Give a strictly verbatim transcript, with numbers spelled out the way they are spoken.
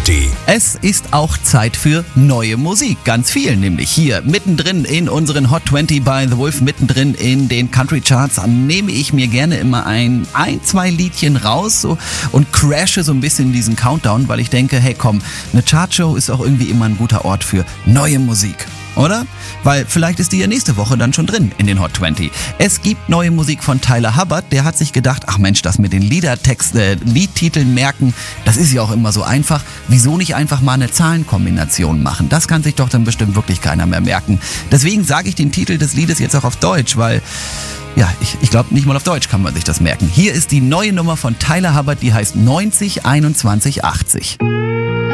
zwanzig. Es ist auch Zeit für neue Musik, ganz viel, nämlich hier mittendrin in unseren Hot zwanzig bei The Wolf, mittendrin in den Country Charts, nehme ich mir gerne immer ein, ein, zwei Liedchen raus so, und crashe so ein bisschen in diesen Countdown, weil ich denke, hey komm, eine Chartshow ist auch irgendwie immer ein guter Ort für neue Musik. Oder? Weil vielleicht ist die ja nächste Woche dann schon drin in den Hot zwanzig. Es gibt neue Musik von Tyler Hubbard, der hat sich gedacht, ach Mensch, das mit den Liedertext, äh, Liedtiteln merken, das ist ja auch immer so einfach. Wieso nicht einfach mal eine Zahlenkombination machen? Das kann sich doch dann bestimmt wirklich keiner mehr merken. Deswegen sage ich den Titel des Liedes jetzt auch auf Deutsch, weil ja, ich, ich glaube, nicht mal auf Deutsch kann man sich das merken. Hier ist die neue Nummer von Tyler Hubbard, die heißt neunzig einundzwanzig achtzig.